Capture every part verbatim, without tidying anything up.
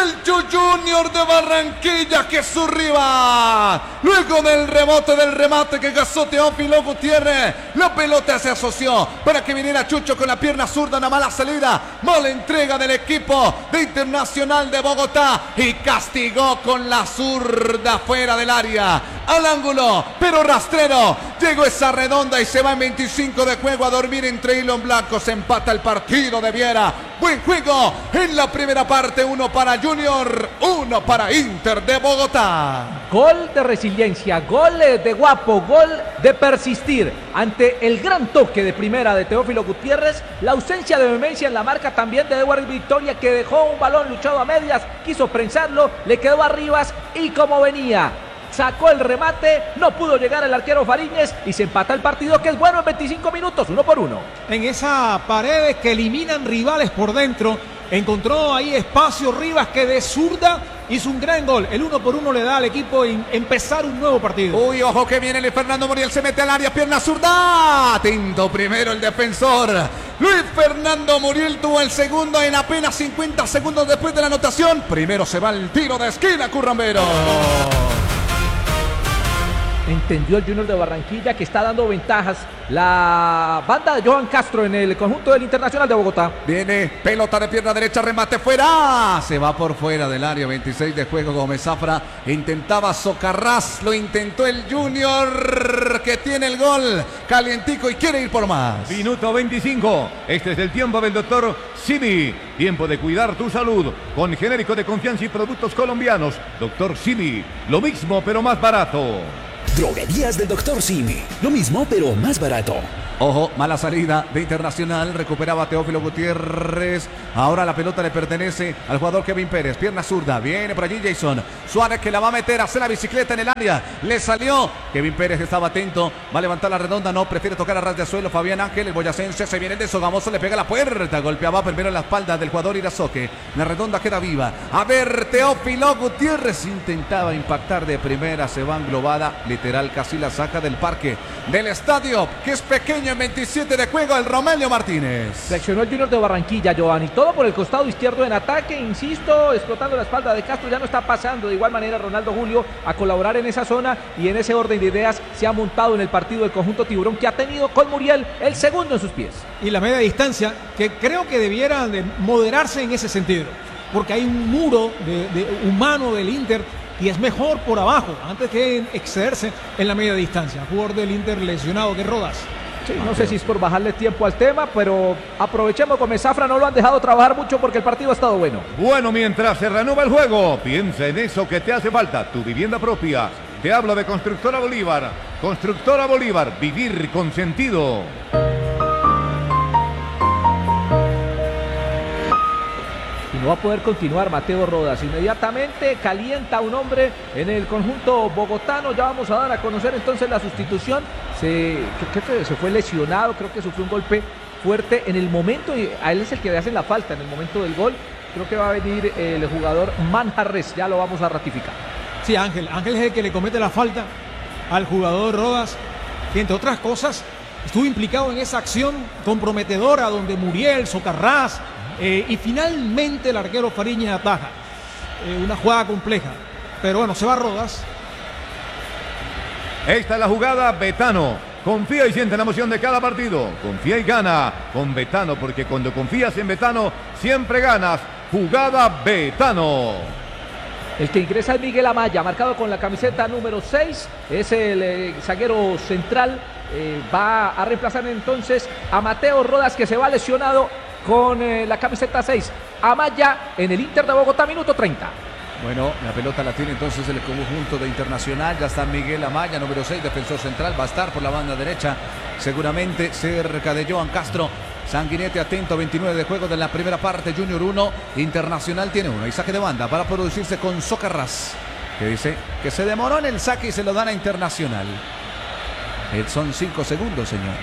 del Junior de Barranquilla, que es su rival. Luego del rebote del remate que gastó Teófilo Gutiérrez, la pelota se asoció para que viniera Chucho con la pierna zurda, una mala salida, mala entrega del equipo de Internacional de Bogotá y castigó con la zurda fuera del área, al ángulo, pero rastrero. Llegó esa redonda y se va en veinticinco de juego a dormir entre hilo en blanco. Se empata el partido de Viera. Buen juego en la primera parte, uno para Junior, uno para Inter de Bogotá. Gol de resiliencia, gol de guapo, gol de persistir ante el gran toque de primera de Teófilo Gutiérrez, la ausencia de vehemencia en la marca también de Edward Victoria, que dejó un balón luchado a medias, quiso prensarlo, le quedó arriba y como venía, sacó el remate, no pudo llegar el arquero Fariñez y se empata el partido, que es bueno en veinticinco minutos, uno por uno. En esa paredes que eliminan rivales por dentro, encontró ahí espacio Rivas, que de zurda hizo un gran gol. El uno por uno le da al equipo en empezar un nuevo partido. Uy, ojo que viene Luis Fernando Muriel, se mete al área, pierna zurda. Atento primero el defensor. Luis Fernando Muriel tuvo el segundo en apenas cincuenta segundos después de la anotación. Primero se va el tiro de esquina, Currambero. Entendió el Junior de Barranquilla que está dando ventajas la banda de Johan Castro en el conjunto del Internacional de Bogotá. Viene pelota de pierna derecha, remate fuera, se va por fuera del área, veintiséis de juego. Gómez Zafra intentaba Socarrás, lo intentó el Junior, que tiene el gol calientico y quiere ir por más. Minuto veinticinco, este es el tiempo del doctor Simi, tiempo de cuidar tu salud con genérico de confianza y productos colombianos. Doctor Simi, lo mismo pero más barato. Droguerías del doctor Simi. Lo mismo, pero más barato. Ojo, mala salida de Internacional. Recuperaba Teófilo Gutiérrez. Ahora la pelota le pertenece al jugador Kevin Pérez. Pierna zurda. Viene por allí Jason Suárez, que la va a meter. Hace la bicicleta en el área. Le salió. Kevin Pérez estaba atento. Va a levantar la redonda. No, prefiere tocar a ras de suelo. Fabián Ángel, el boyacense. Se viene el de Sogamoso. Le pega la puerta. Golpeaba primero en la espalda del jugador Irazoque. La redonda queda viva. A ver, Teófilo Gutiérrez intentaba impactar de primera. Se va englobada. Literal, casi la saca del parque del estadio, que es pequeño. En veintisiete de juego el Romelio Martínez. Reaccionó el Junior de Barranquilla, Giovanni. Todo por el costado izquierdo en ataque, insisto, explotando la espalda de Castro. Ya no está pasando de igual manera Ronaldo Julio a colaborar en esa zona, y en ese orden de ideas se ha montado en el partido el conjunto tiburón, que ha tenido con Muriel el segundo en sus pies. Y la media distancia, que creo que debiera de moderarse en ese sentido, porque hay un muro de, de humano del Inter y es mejor por abajo, antes que excederse en la media distancia. Jugador del Inter lesionado, que Rodas. Sí, no sé si es por bajarle tiempo al tema, pero aprovechemos, con Zafra no lo han dejado trabajar mucho porque el partido ha estado bueno. Bueno, mientras se reanuda el juego, piensa en eso que te hace falta, tu vivienda propia. Te hablo de Constructora Bolívar. Constructora Bolívar, vivir con sentido. Y no va a poder continuar Mateo Rodas. Inmediatamente calienta un hombre en el conjunto bogotano. Ya vamos a dar a conocer entonces la sustitución. Se, creo que se fue lesionado, creo que sufrió un golpe fuerte en el momento, y a él es el que le hacen la falta en el momento del gol. Creo que va a venir el jugador Manjarres, ya lo vamos a ratificar. Sí, Ángel, Ángel es el que le comete la falta al jugador Rodas, que entre otras cosas estuvo implicado en esa acción comprometedora donde Muriel, Socarrás eh, y finalmente el arquero Fariñez ataja. Eh, una jugada compleja, pero bueno, se va Rodas. Esta es la jugada, Betano. Confía y siente la emoción de cada partido. Confía y gana con Betano, porque cuando confías en Betano, siempre ganas. Jugada Betano. El que ingresa es Miguel Amaya, marcado con la camiseta número seis. Es el eh, zaguero central. Eh, va a reemplazar entonces a Mateo Rodas, que se va lesionado con eh, la camiseta seis. Amaya en el Inter de Bogotá, minuto treinta. Bueno, la pelota la tiene entonces el conjunto de Internacional. Ya está Miguel Amaya, número seis, defensor central. Va a estar por la banda derecha, seguramente cerca de Johan Castro. Sanguinete atento, veintinueve de juego de la primera parte. Junior uno, Internacional tiene uno. Y saque de banda para producirse con Socarrás, que dice que se demoró en el saque y se lo dan a Internacional. Son cinco segundos, señor.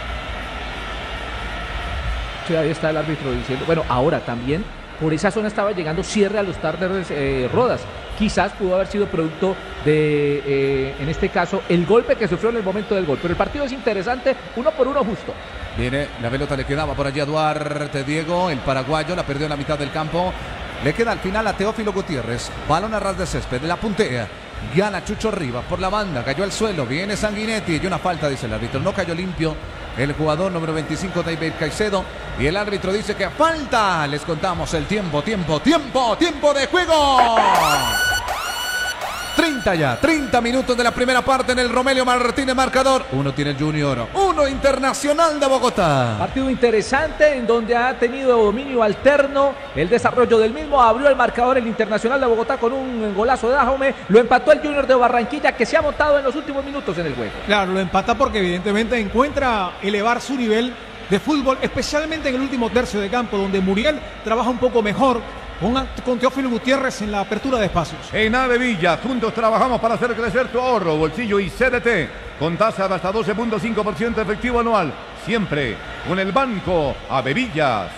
Sí, ahí está el árbitro diciendo. Bueno, ahora también por esa zona estaba llegando cierre a los Tártaros eh, Rodas. Quizás pudo haber sido producto de, eh, en este caso, el golpe que sufrió en el momento del gol. Pero el partido es interesante, uno por uno justo. Viene, la pelota le quedaba por allí a Duarte Diego, el paraguayo, la perdió en la mitad del campo. Le queda al final a Teófilo Gutiérrez. Balón a ras de césped. La puntea. Gana Chucho Rivas por la banda. Cayó al suelo. Viene Sanguinetti. Y una falta, dice el árbitro. No cayó limpio el jugador número veinticinco, David Caicedo. Y el árbitro dice que falta. Les contamos el tiempo, tiempo, tiempo, tiempo de juego. treinta ya, treinta minutos de la primera parte en el Romelio Martínez marcador. Uno tiene el Junior, uno Internacional de Bogotá. Partido interesante en donde ha tenido dominio alterno el desarrollo del mismo. Abrió el marcador el Internacional de Bogotá con un golazo de Dajome. Lo empató el Junior de Barranquilla, que se ha montado en los últimos minutos en el juego. Claro, lo empata porque evidentemente encuentra elevar su nivel de fútbol, especialmente en el último tercio de campo, donde Muriel trabaja un poco mejor Con, con Teófilo Gutiérrez en la apertura de espacios. En Ave Villas, juntos trabajamos para hacer crecer tu ahorro, bolsillo y C D T, con tasa de hasta doce punto cinco por ciento efectivo anual, siempre con el banco Ave Villas.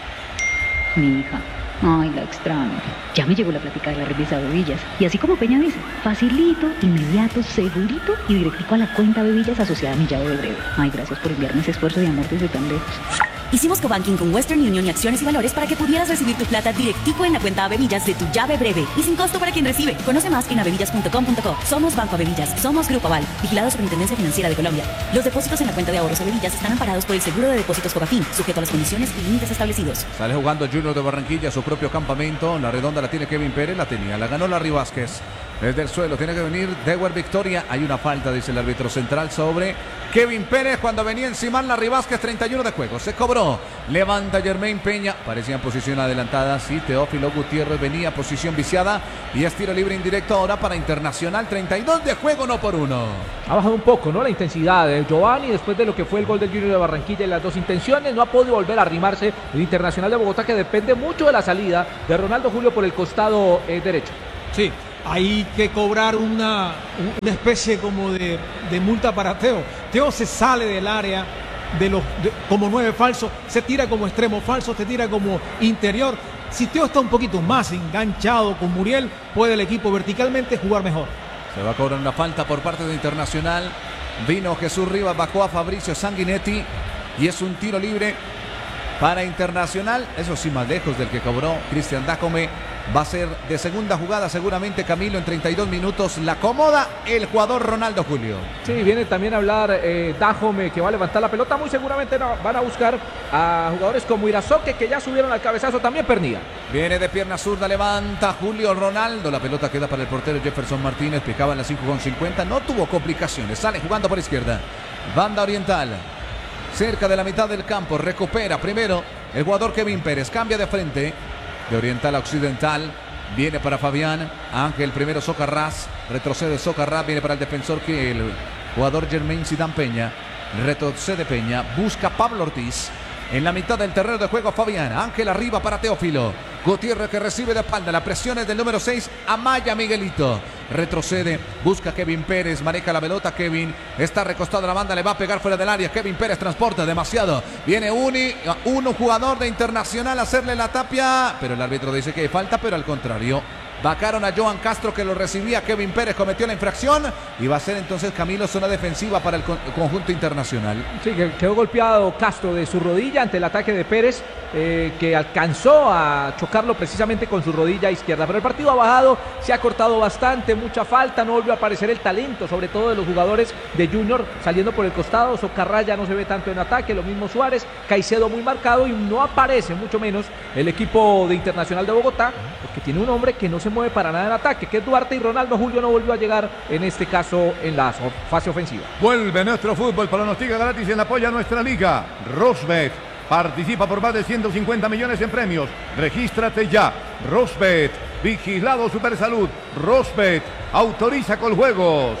Mi hija, ay, la extraño. Ya me llegó la plática de la revista Ave Villas. Y así como Peña dice, facilito, inmediato, segurito y directico a la cuenta Ave Villas asociada a mi llave de breve. Ay, gracias por enviarme ese esfuerzo de amor desde tan lejos. Hicimos cobanking con Western Union y Acciones y Valores para que pudieras recibir tu plata directico en la cuenta Avevillas de tu llave breve y sin costo para quien recibe. Conoce más en avevillas punto com punto co. Somos Banco Avevillas, somos Grupo Aval, vigilado Superintendencia Financiera de Colombia. Los depósitos en la cuenta de ahorros Avevillas están amparados por el seguro de depósitos Cobafin, sujeto a las condiciones y límites establecidos. Sale jugando Junior de Barranquilla, su propio campamento. La redonda la tiene Kevin Pérez, la tenía, la ganó Larry Vázquez. Desde el suelo tiene que venir Dewar Victoria. Hay una falta, dice el árbitro central, sobre Kevin Pérez cuando venía encima Larry Vázquez. Treinta y uno de juego, se cobró. Levanta Germain Peña, parecía en posición adelantada. Sí, Teófilo Gutiérrez venía posición viciada. Y es tiro libre indirecto ahora para Internacional. Treinta y dos de juego, no por uno. Ha bajado un poco, ¿no? La intensidad de Giovanni después de lo que fue el gol del Junior de Barranquilla y las dos intenciones. No ha podido volver a arrimarse el Internacional de Bogotá, que depende mucho de la salida de Ronaldo Julio por el costado eh, derecho. Sí, hay que cobrar una, una especie como de, de multa para Teo. Teo se sale del área de los de, como nueve falso, se tira como extremo falso, se tira como interior. Si Teo está un poquito más enganchado con Muriel, puede el equipo verticalmente jugar mejor. Se va a cobrar una falta por parte de Internacional. Vino Jesús Rivas, bajó a Fabricio Sanguinetti y es un tiro libre para Internacional. Eso sí, más lejos del que cobró Cristian Dajome. Va a ser de segunda jugada seguramente, Camilo, en treinta y dos minutos. La acomoda el jugador Ronaldo Julio. Sí, viene también a hablar eh, Dajome, que va a levantar la pelota. Muy seguramente no, van a buscar a jugadores como Irazoque, que ya subieron al cabezazo. También Pernilla. Viene de pierna zurda, levanta Julio Ronaldo. La pelota queda para el portero Jefferson Martínez. Picaba en las cinco con cincuenta. No tuvo complicaciones. Sale jugando por izquierda. Banda oriental. Cerca de la mitad del campo. Recupera primero el jugador Kevin Pérez. Cambia de frente. De oriental a occidental, viene para Fabián, Ángel primero Socarrás, retrocede Socarrás, viene para el defensor que el jugador Germain Zidane Peña, retrocede Peña, busca Pablo Ortiz, en la mitad del terreno de juego Fabián, Ángel arriba para Teófilo, Gutiérrez que recibe de espalda, la presión es del número seis, Amaya Miguelito, retrocede, busca Kevin Pérez, maneja la pelota, Kevin está recostado a la banda, le va a pegar fuera del área, Kevin Pérez transporta demasiado, viene Uni, uno jugador de Internacional a hacerle la tapia, pero el árbitro dice que hay falta, pero al contrario, vacaron a Joan Castro que lo recibía, Kevin Pérez cometió la infracción y va a ser entonces Camilo zona defensiva para el conjunto Internacional. Sí, que quedó golpeado Castro de su rodilla ante el ataque de Pérez, eh, que alcanzó a chocarlo precisamente con su rodilla izquierda, pero el partido ha bajado, se ha cortado bastante, mucha falta, no volvió a aparecer el talento, sobre todo de los jugadores de Junior saliendo por el costado. Socarrás ya no se ve tanto en ataque, lo mismo Suárez, Caicedo muy marcado y no aparece mucho menos el equipo de Internacional de Bogotá, porque tiene un hombre que no se mueve para nada en ataque, que es Duarte, y Ronaldo Julio no volvió a llegar en este caso en la fase ofensiva. Vuelve nuestro fútbol, pronostica gratis en apoyo a nuestra liga. Rosbet participa por más de ciento cincuenta millones en premios. Regístrate ya. Rosbet, vigilado Supersalud. Rosbet, autoriza con juegos.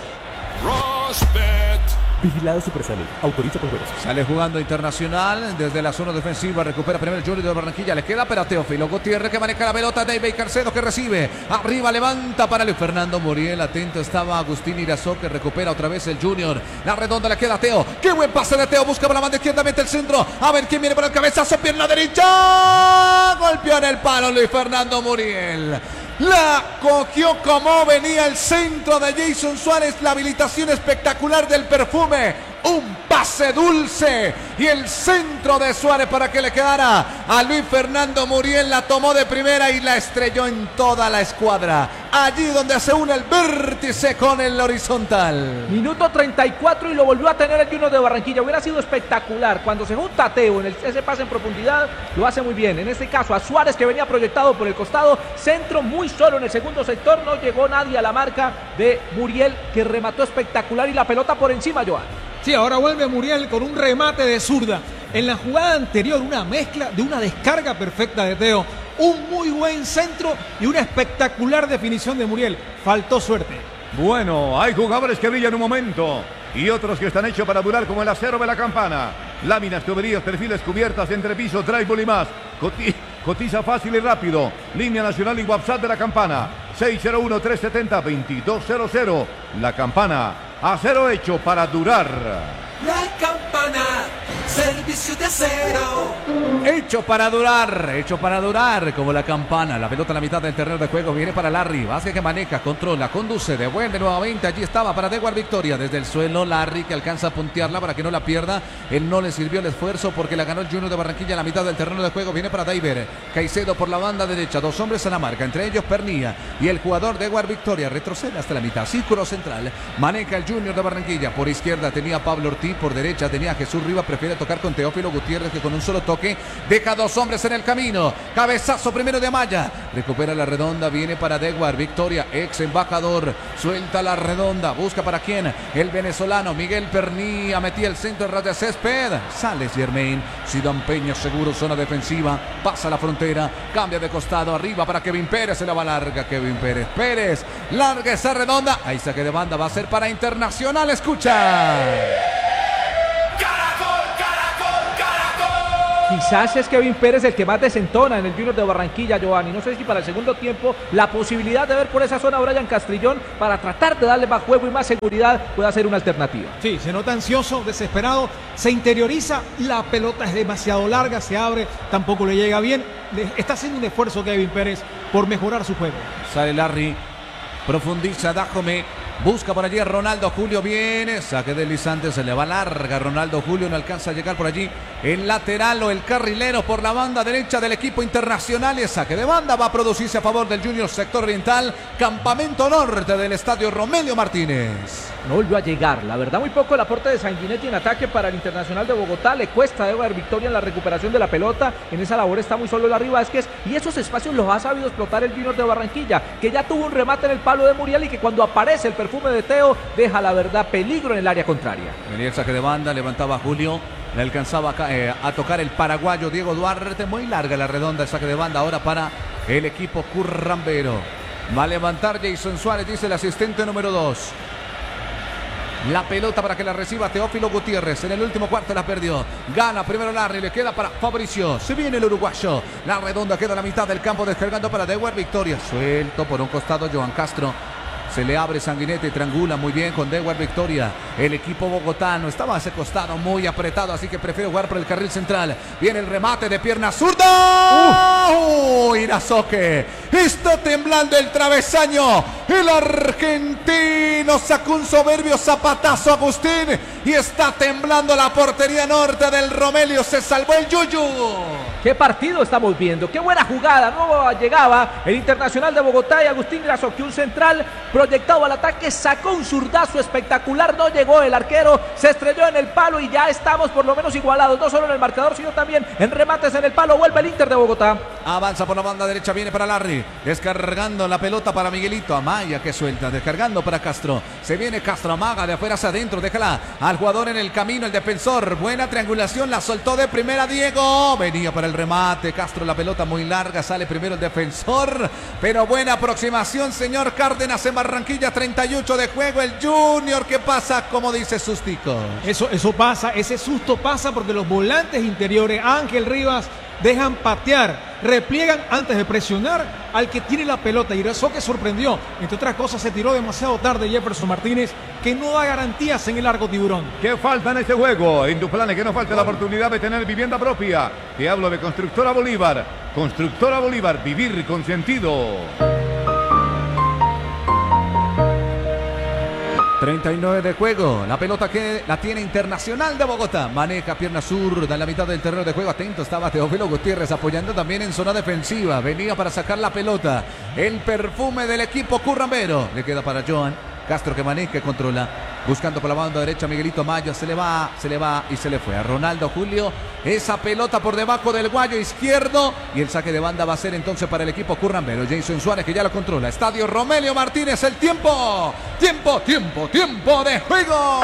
Rosbet. Vigilado Supersalud, autoriza con juegos. Sale jugando Internacional desde la zona defensiva, recupera primero el Junior de Barranquilla, le queda para Teófilo Gutiérrez que maneja la pelota, David Caicedo que recibe, arriba levanta para Luis Fernando Muriel, atento estaba Agustín Irazó que recupera otra vez el Junior, la redonda le queda a Teo, qué buen pase de Teo, busca por la banda izquierda, mete el centro, a ver quién viene por el cabezazo, pierna derecha, golpeó en el palo Luis Fernando Muriel. La cogió como venía el centro de Jason Suárez, la habilitación espectacular del perfume. un pase dulce y el centro de Suárez para que le quedara a Luis Fernando Muriel. La tomó de primera y la estrelló en toda la escuadra, allí donde se une el vértice con el horizontal. Minuto treinta y cuatro y lo volvió a tener el Junior de Barranquilla. Hubiera sido espectacular. Cuando se junta Teo en el, ese pase en profundidad, lo hace muy bien. En este caso a Suárez, que venía proyectado por el costado, centro muy solo en el segundo sector, no llegó nadie a la marca de Muriel, que remató espectacular y la pelota por encima, Joan. Sí, ahora vuelve Muriel con un remate de zurda. En la jugada anterior, una mezcla de una descarga perfecta de Teo, un muy buen centro y una espectacular definición de Muriel. Faltó suerte. Bueno, hay jugadores que brillan un momento y otros que están hechos para durar, como el acero de la Campana. Láminas, tuberías, perfiles, cubiertas, entrepiso, drywall y más. Coti cotiza fácil y rápido. Línea nacional y WhatsApp de la Campana. seis cero uno, tres siete cero, dos dos cero cero. La Campana. Acero hecho para durar. La Campana, servicio de acero. Hecho para durar, hecho para durar, como la Campana. La pelota en la mitad del terreno de juego viene para Larry. Vázquez, que maneja, controla, conduce, devuelve nuevamente. Allí estaba para Dewar Victoria. Desde el suelo, Larry, que alcanza a puntearla para que no la pierda. Él no le sirvió el esfuerzo porque la ganó el Junior de Barranquilla en la mitad del terreno de juego. Viene para Daiver. Caicedo por la banda derecha. Dos hombres a la marca, entre ellos Pernilla y el jugador Dewar Victoria. Retrocede hasta la mitad. Círculo central. Maneja el Junior de Barranquilla. Por izquierda tenía Pablo Ortiz. Por derecha tenía Jesús Rivas. Prefiere tocar con Teófilo Gutiérrez, que con un solo toque deja dos hombres en el camino. Cabezazo primero de Amaya. Recupera la redonda. Viene para Dewar Victoria, ex embajador. Suelta la redonda. Busca para quién. El venezolano Miguel Pernilla. Metía el centro de ras de césped. Sale Germain. Sidán Peña seguro. Zona defensiva. Pasa la frontera. Cambia de costado. Arriba para Kevin Pérez. Se la va larga. Kevin Pérez. Pérez. Larga esa redonda. Ahí saque de banda. Va a ser para Internacional. Escucha. Quizás es Kevin Pérez el que más desentona en el Junior de Barranquilla, Giovanni. No sé si para el segundo tiempo la posibilidad de ver por esa zona a Brian Castrillón para tratar de darle más juego y más seguridad pueda ser una alternativa. Sí, se nota ansioso, desesperado, se interioriza, la pelota es demasiado larga, se abre, tampoco le llega bien. Está haciendo un esfuerzo Kevin Pérez por mejorar su juego. Sale Larry, profundiza, Dajome. Busca por allí a Ronaldo Julio, viene, saque deslizante, se le va larga Ronaldo Julio, no alcanza a llegar por allí el lateral o el carrilero por la banda derecha del equipo Internacional, y saque de banda va a producirse a favor del Junior sector oriental, campamento norte del estadio Romelio Martínez. No volvió a llegar, la verdad muy poco el aporte de Sanguinetti en ataque para el Internacional de Bogotá, le cuesta a Dewar Victoria en la recuperación de la pelota, en esa labor está muy solo Larry Vázquez y esos espacios los ha sabido explotar el Junior de Barranquilla, que ya tuvo un remate en el palo de Muriel y que cuando aparece el perfume de Teo deja la verdad peligro en el área contraria. Venía el saque de banda, levantaba Julio, le alcanzaba eh, a tocar el paraguayo Diego Duarte, muy larga la redonda, el saque de banda ahora para el equipo currambero. Va a levantar Jason Suárez, dice el asistente número dos. La pelota para que la reciba Teófilo Gutiérrez. En el último cuarto la perdió. Gana primero Larry. Le queda para Fabricio. Se viene el uruguayo. La redonda queda a la mitad del campo descargando para Dewar Victoria. Suelto por un costado Joan Castro. Se le abre Sanguinetti, triangula muy bien con Dewar Victoria. El equipo bogotano estaba a ese costado muy apretado, así que prefiere jugar por el carril central. Viene el remate de pierna zurda. ¡Uh! Irazoque. Está temblando el travesaño. El argentino sacó un soberbio zapatazo, Agustín. Y está temblando la portería norte del Romelio. Se salvó el Yuyu. ¿Qué partido estamos viendo? ¡Qué buena jugada! No llegaba el Internacional de Bogotá y Agustín Irazoque, un central proyectado al ataque, sacó un zurdazo espectacular, no llegó el arquero, se estrelló en el palo y ya estamos por lo menos igualados, no solo en el marcador, sino también en remates en el palo. Vuelve el Inter de Bogotá. Avanza por la banda derecha, viene para Larry, descargando la pelota para Miguelito, Amaya que suelta, descargando para Castro, se viene Castro, amaga de afuera hacia adentro, déjala al jugador en el camino, el defensor, buena triangulación, la soltó de primera Diego, venía para el remate, Castro la pelota muy larga, sale primero el defensor, pero buena aproximación, señor Cárdenas en Barranquilla, treinta y ocho de juego, el Junior que pasa, como dice Sustico. Eso, eso pasa, ese susto pasa porque los volantes interiores, Ángel Rivas, dejan patear, repliegan antes de presionar al que tiene la pelota. Irazoque sorprendió, entre otras cosas se tiró demasiado tarde Jefferson Martínez, que no da garantías en el largo tiburón. ¿Qué falta en este juego? Induplanes, que no falte la oportunidad de tener vivienda propia. Te hablo de Constructora Bolívar. Constructora Bolívar, vivir con sentido. treinta y nueve de juego. La pelota que la tiene Internacional de Bogotá. Maneja pierna zurda en la mitad del terreno de juego. Atento estaba Teófilo Gutiérrez apoyando también en zona defensiva. Venía para sacar la pelota. El perfume del equipo currambero. Le queda para Johan Castro que maneja, que controla. Buscando por la banda derecha Miguelito Amaya. Se le va, se le va y se le fue a Ronaldo Julio. Esa pelota por debajo del guayo izquierdo. Y el saque de banda va a ser entonces para el equipo currambero. Jason Suárez que ya lo controla. Estadio Romelio Martínez. El tiempo. Tiempo, tiempo, tiempo de juego.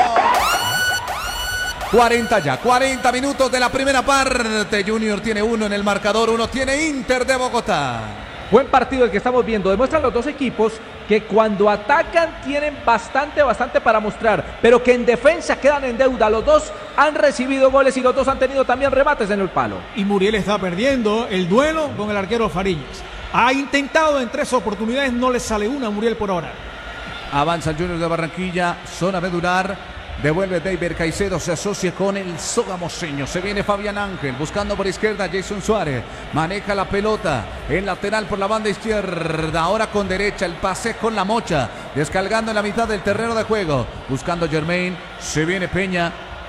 cuarenta ya, cuarenta minutos de la primera parte. Junior tiene uno en el marcador. Uno tiene Inter de Bogotá. Buen partido el que estamos viendo. Demuestran los dos equipos que cuando atacan tienen bastante, bastante para mostrar, pero que en defensa quedan en deuda. Los dos han recibido goles y los dos han tenido también remates en el palo. Y Muriel está perdiendo el duelo con el arquero Fariñas. Ha intentado en tres oportunidades, no le sale una a Muriel por ahora. Avanza el Junior de Barranquilla, zona medular. Devuelve David Caicedo, se asocia con el sogamoseño. Se viene Fabián Ángel, buscando por izquierda Jason Suárez. Maneja la pelota, el lateral por la banda izquierda. Ahora con derecha, el pase con la mocha. Descargando en la mitad del terreno de juego. Buscando Germain, se viene Peña.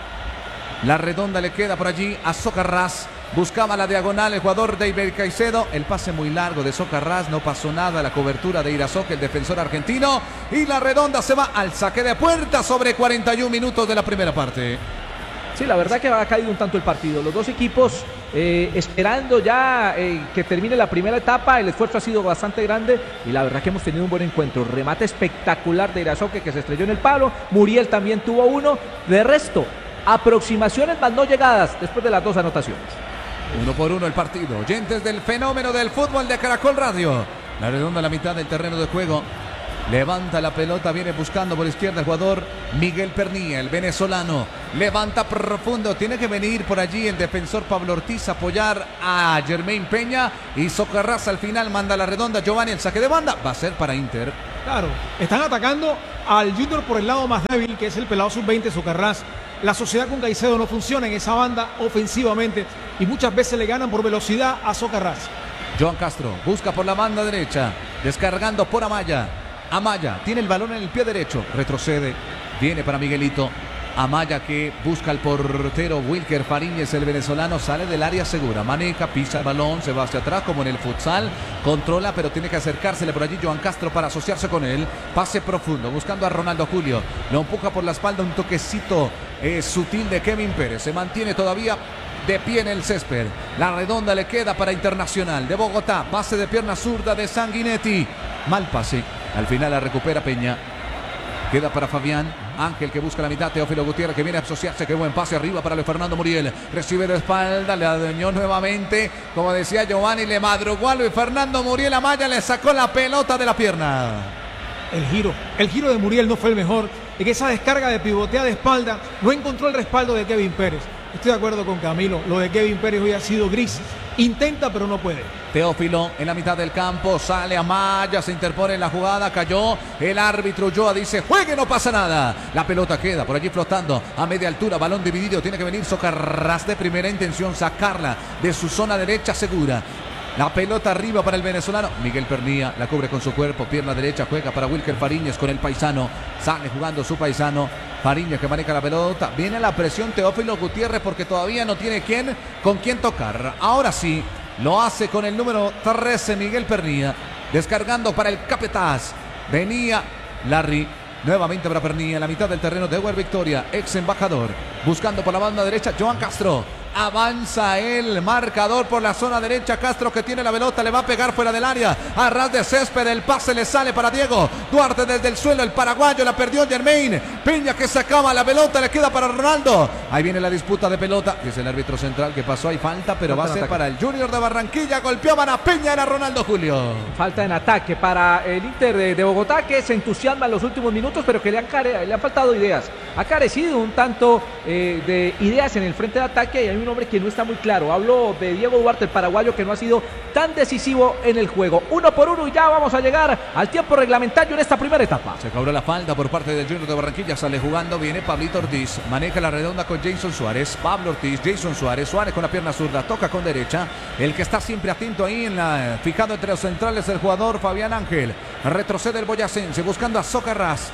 La redonda le queda por allí a Socarrás. Buscaba la diagonal el jugador David Caicedo. El pase muy largo de Socarrás. No pasó nada. La cobertura de Irazoque, el defensor argentino. Y la redonda se va al saque de puerta sobre cuarenta y un minutos de la primera parte. Sí, la verdad que ha caído un tanto el partido. Los dos equipos eh, esperando ya eh, que termine la primera etapa. El esfuerzo ha sido bastante grande y la verdad que hemos tenido un buen encuentro. Remate espectacular de Irazoque que se estrelló en el palo. Muriel también tuvo uno. De resto, aproximaciones más no llegadas después de las dos anotaciones. Uno por uno el partido. Oyentes del fenómeno del fútbol de Caracol Radio. La redonda a la mitad del terreno de juego. Levanta la pelota, viene buscando por izquierda el jugador Miguel Pernía, el venezolano. Levanta profundo, tiene que venir por allí el defensor Pablo Ortiz a apoyar a Germain Peña. Y Socarrás al final manda la redonda. Giovanni, el saque de banda va a ser para Inter. Claro, están atacando al Junior por el lado más débil, que es el pelado sub veinte Socarrás. La sociedad con Caicedo no funciona en esa banda ofensivamente y muchas veces le ganan por velocidad a Socarrás. Johan Castro busca por la banda derecha, descargando por Amaya. Amaya tiene el balón en el pie derecho, retrocede, viene para Miguelito. Amaya que busca al portero Wilker Fariñez, el venezolano, sale del área segura, maneja, pisa el balón, se va hacia atrás como en el futsal, controla pero tiene que acercársele por allí Johan Castro para asociarse con él. Pase profundo, buscando a Ronaldo Julio, lo empuja por la espalda, un toquecito eh, sutil de Kevin Pérez, se mantiene todavía de pie en el césped. La redonda le queda para Internacional de Bogotá, pase de pierna zurda de Sanguinetti, mal pase, al final la recupera Peña. Queda para Fabián Ángel que busca la mitad. Teófilo Gutiérrez que viene a asociarse. Qué buen pase arriba para Luis Fernando Muriel. Recibe de espalda, le adueñó nuevamente. Como decía Giovanni, le madrugó a Luis Fernando Muriel. Amaya le sacó la pelota de la pierna. El giro, el giro de Muriel no fue el mejor. En esa descarga de pivotea de espalda no encontró el respaldo de Kevin Pérez. Estoy de acuerdo con Camilo. Lo de Kevin Pérez hoy ha sido gris. Intenta pero no puede. Teófilo en la mitad del campo, sale Amaya, se interpone en la jugada, cayó el árbitro Ulloa, dice juegue, no pasa nada. La pelota queda por allí flotando a media altura, balón dividido, tiene que venir Socarrás de primera intención, sacarla de su zona derecha segura. La pelota arriba para el venezolano. Miguel Pernía la cubre con su cuerpo. Pierna derecha juega para Wilker Fariñez con el paisano. Sale jugando su paisano. Fariñez que maneja la pelota. Viene la presión Teófilo Gutiérrez porque todavía no tiene quién, con quién tocar. Ahora sí, lo hace con el número trece Miguel Pernía. Descargando para el Capetaz. Venía Larry. Nuevamente para Pernía en la mitad del terreno de Ewer Victoria. Ex embajador. Buscando por la banda derecha Johan Castro. Avanza el marcador por la zona derecha. Castro que tiene la pelota, le va a pegar fuera del área. A ras de césped, el pase le sale para Diego Duarte desde el suelo. El paraguayo la perdió Germain. Peña que sacaba la pelota, le queda para Ronaldo. Ahí viene la disputa de pelota. Dice el árbitro central que pasó, hay falta, pero va a ser para el Junior de Barranquilla. Golpeaban a Peña, era Ronaldo Julio. Falta en ataque para el Inter de, de Bogotá, que se entusiasma en los últimos minutos, pero que le han, care, le han faltado ideas. Ha carecido un tanto eh, de ideas en el frente de ataque y hay un hombre que no está muy claro. Hablo de Diego Duarte, el paraguayo, que no ha sido tan decisivo en el juego. Uno por uno y ya vamos a llegar al tiempo reglamentario en esta primera etapa. Se cobró la falta por parte del Junior de Barranquilla. Sale jugando, viene Pablito Ortiz. Maneja la redonda con Jason Suárez. Pablo Ortiz, Jason Suárez. Suárez con la pierna zurda, toca con derecha. El que está siempre atento ahí, en la, fijado entre los centrales, el jugador Fabián Ángel. Retrocede el boyacense buscando a Socarrás.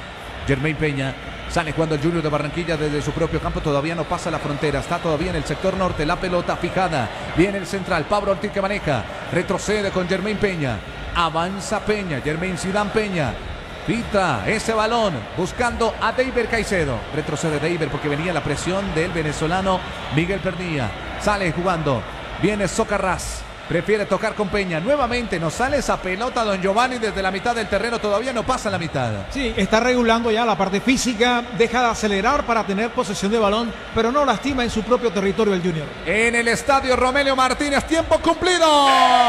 Jermaine Peña. Sale jugando el Junior de Barranquilla desde su propio campo. Todavía no pasa la frontera. Está todavía en el sector norte. La pelota fijada. Viene el central. Pablo Ortiz que maneja. Retrocede con Jermaine Peña. Avanza Peña. Jermaine Zidane Peña. Pita ese balón. Buscando a Deiber Caicedo. Retrocede Deiber porque venía la presión del venezolano Miguel Pernilla. Sale jugando. Viene Socarrás. Prefiere tocar con Peña. Nuevamente nos sale esa pelota Don Giovanni desde la mitad del terreno. Todavía no pasa la mitad. Sí, está regulando ya la parte física. Deja de acelerar para tener posesión de balón, pero no lastima en su propio territorio el Junior. En el estadio Romelio Martínez. Tiempo cumplido.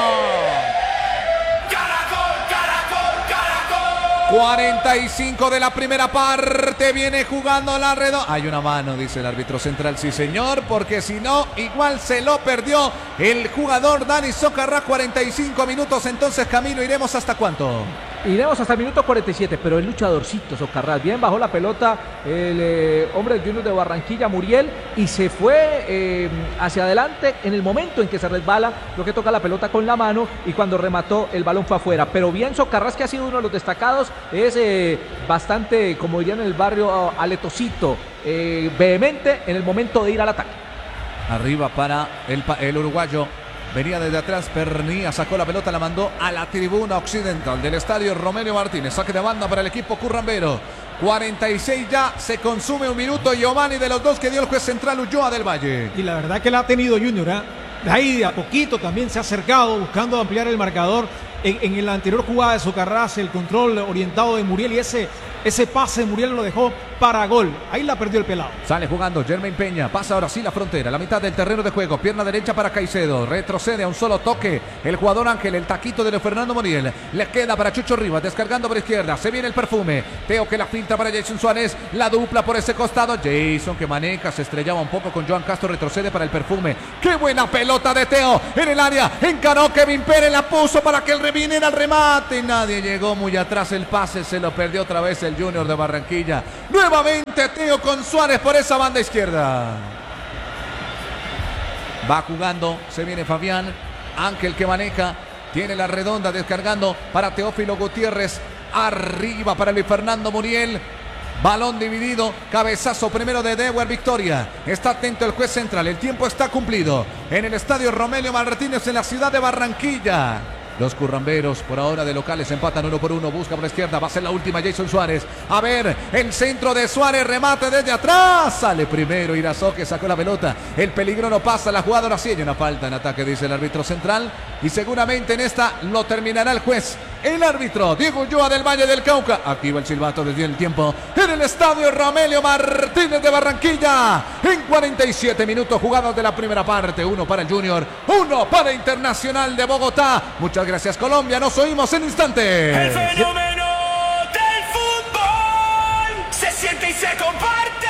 cuarenta y cinco de la primera parte. Viene jugando la redonda. Hay una mano, dice el árbitro central. Sí, señor, porque si no, igual se lo perdió el jugador Dani Socarrás. cuarenta y cinco minutos. Entonces, Camilo, ¿iremos hasta cuánto? Iremos hasta el minuto cuarenta y siete, pero el luchadorcito Socarrás. Bien bajó la pelota el eh, hombre del Junior de Barranquilla, Muriel, y se fue eh, hacia adelante en el momento en que se resbala, lo que toca la pelota con la mano, y cuando remató el balón fue afuera. Pero bien Socarrás, que ha sido uno de los destacados, es eh, bastante, como dirían en el barrio, aletosito, eh, vehemente en el momento de ir al ataque. Arriba para el, el uruguayo. Venía desde atrás, Pernilla sacó la pelota, la mandó a la tribuna occidental del estadio Romelio Martínez. Saque de banda para el equipo currambero. cuarenta y seis ya, se consume un minuto. Giovanni, de los dos que dio el juez central, Ulloa del Valle. Y la verdad que la ha tenido Junior, ¿eh? De ahí de a poquito también se ha acercado buscando ampliar el marcador. En, en la anterior jugada de Socarrás, el control orientado de Muriel y ese, ese pase Muriel lo dejó para gol. Ahí la perdió el pelado. Sale jugando Jermaine Peña, pasa ahora sí la frontera, la mitad del terreno de juego, pierna derecha para Caicedo, retrocede a un solo toque el jugador Ángel, el taquito de Fernando Muriel, le queda para Chucho Rivas, descargando por izquierda, se viene el perfume, Teo que la finta para Jason Suárez, la dupla por ese costado, Jason que maneja, se estrellaba un poco con Joan Castro, retrocede para el perfume, qué buena pelota de Teo en el área, encaró Kevin Pérez, la puso para que el reviniera el remate, nadie llegó muy atrás, el pase se lo perdió otra vez el Junior de Barranquilla, nuevamente Teo con Suárez por esa banda izquierda. Va jugando, se viene Fabián, Ángel que maneja, tiene la redonda descargando para Teófilo Gutiérrez, arriba para Luis Fernando Muriel. Balón dividido, cabezazo primero de Deuer Victoria. Está atento el juez central, el tiempo está cumplido. En el estadio Romelio Martínez en la ciudad de Barranquilla. Los curramberos por ahora de locales empatan uno por uno. Busca por la izquierda. Va a ser la última Jason Suárez. A ver, el centro de Suárez. Remate desde atrás. Sale primero Irazó que sacó la pelota. El peligro no pasa. La jugada ahora sí hay una falta en ataque, dice el árbitro central. Y seguramente en esta lo terminará el juez. El árbitro Diego Ulloa del Valle del Cauca. Aquí va el silbato desde el tiempo. En el estadio Romelio Martínez de Barranquilla. En cuarenta y siete minutos jugados de la primera parte. Uno para el Junior. Uno para Internacional de Bogotá. Muchas gracias Colombia, nos oímos en instantes. El fenómeno del fútbol se siente y se comparte.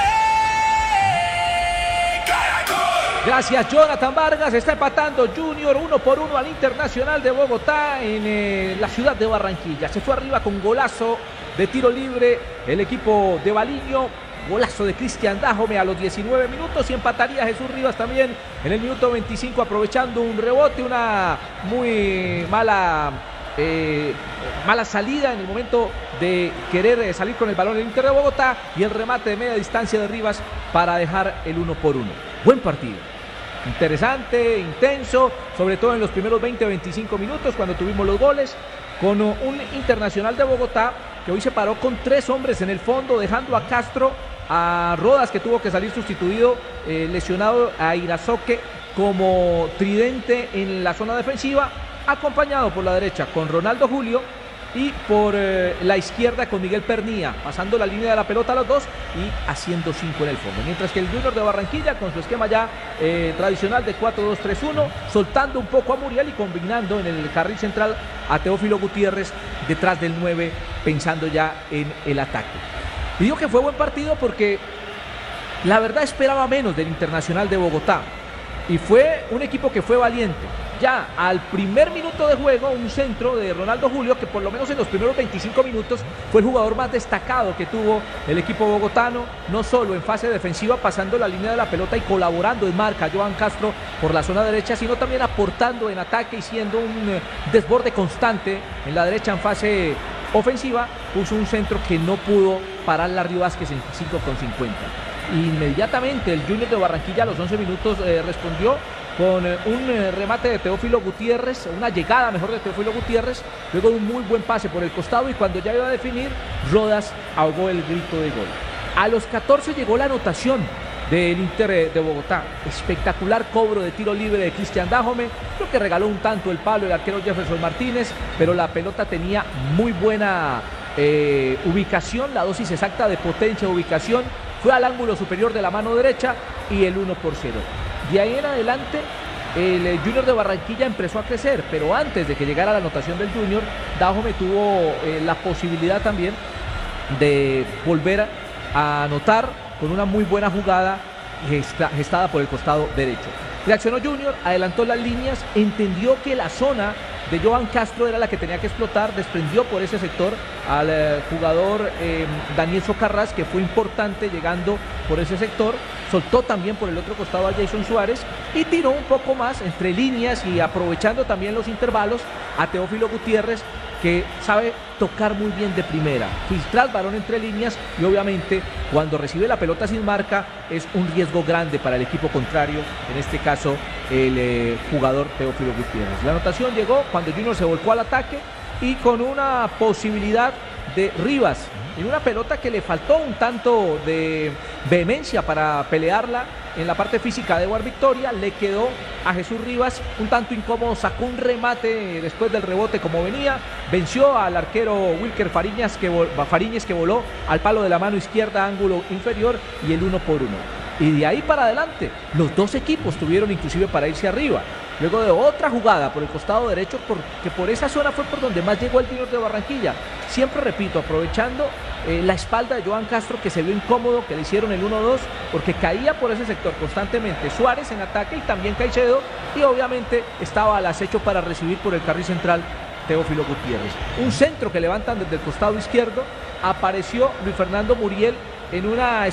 Caracol. Gracias Jonathan Vargas, está empatando Junior uno por uno al Internacional de Bogotá en eh, la ciudad de Barranquilla. Se fue arriba con golazo de tiro libre el equipo de Baliño. Golazo de Cristian Dajome a los diecinueve minutos y empataría Jesús Rivas también en el minuto veinticinco aprovechando un rebote, una muy mala eh, mala salida en el momento de querer salir con el balón del Inter de Bogotá y el remate de media distancia de Rivas para dejar el uno por uno. Buen partido. Interesante, intenso, sobre todo en los primeros veinte a veinticinco minutos cuando tuvimos los goles, con un Internacional de Bogotá que hoy se paró con tres hombres en el fondo, dejando a Castro, a Rodas que tuvo que salir sustituido, eh, lesionado, a Irazoque como tridente en la zona defensiva, acompañado por la derecha con Ronaldo Julio y por eh, la izquierda con Miguel Pernilla, pasando la línea de la pelota a los dos y haciendo cinco en el fondo. Mientras que el Junior de Barranquilla con su esquema ya eh, tradicional de cuatro dos tres uno, soltando un poco a Muriel y combinando en el carril central a Teófilo Gutiérrez detrás del nueve, pensando ya en el ataque. Y digo que fue buen partido porque la verdad esperaba menos del Internacional de Bogotá y fue un equipo que fue valiente. Ya al primer minuto de juego, un centro de Ronaldo Julio, que por lo menos en los primeros veinticinco minutos fue el jugador más destacado que tuvo el equipo bogotano, no solo en fase defensiva, pasando la línea de la pelota y colaborando en marca Joan Castro por la zona derecha, sino también aportando en ataque y siendo un desborde constante en la derecha en fase ofensiva, puso un centro que no pudo parar Larry Vázquez en cinco con cincuenta. Inmediatamente el Junior de Barranquilla a los once minutos eh, respondió con eh, un eh, remate de Teófilo Gutiérrez, una llegada mejor de Teófilo Gutiérrez, luego de un muy buen pase por el costado, y cuando ya iba a definir, Rodas ahogó el grito de gol. A los catorce llegó la anotación del Inter de Bogotá. Espectacular cobro de tiro libre de Cristian Dájome. Creo que regaló un tanto el palo el arquero Jefferson Martínez, pero la pelota tenía muy buena eh, ubicación, la dosis exacta de potencia, ubicación. Fue al ángulo superior de la mano derecha y el uno por cero. De ahí en adelante el Junior de Barranquilla empezó a crecer, pero antes de que llegara la anotación del Junior, Dájome tuvo eh, la posibilidad también de volver a anotar con una muy buena jugada gesta, gestada por el costado derecho. Reaccionó Junior, adelantó las líneas, entendió que la zona de Johan Castro era la que tenía que explotar, desprendió por ese sector al eh, jugador eh, Daniel Socarrás, que fue importante llegando por ese sector, soltó también por el otro costado a Jason Suárez y tiró un poco más entre líneas y aprovechando también los intervalos a Teófilo Gutiérrez, que sabe tocar muy bien de primera, filtrar balón entre líneas, y obviamente cuando recibe la pelota sin marca es un riesgo grande para el equipo contrario, en este caso el eh, jugador Teófilo Gutiérrez. La anotación llegó cuando Junior se volcó al ataque y con una posibilidad de Rivas, en una pelota que le faltó un tanto de vehemencia para pelearla en la parte física de Edward Victoria, le quedó a Jesús Rivas un tanto incómodo, sacó un remate después del rebote como venía, venció al arquero Wilker Fariñas que, Fariñez que voló al palo de la mano izquierda, ángulo inferior, y el uno por uno. Y de ahí para adelante, los dos equipos tuvieron inclusive para irse arriba. Luego de otra jugada por el costado derecho, porque por esa zona fue por donde más llegó el Junior de Barranquilla. Siempre repito, aprovechando eh, la espalda de Johan Castro, que se vio incómodo, que le hicieron el uno dos, porque caía por ese sector constantemente Suárez en ataque y también Caicedo, y obviamente estaba al acecho para recibir por el carril central Teófilo Gutiérrez. Un centro que levantan desde el costado izquierdo, apareció Luis Fernando Muriel en una